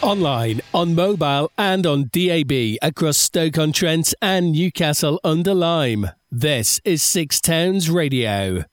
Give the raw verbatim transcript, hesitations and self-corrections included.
Online, on mobile and on D A B across Stoke-on-Trent and Newcastle under Lyme. This is Six Towns Radio.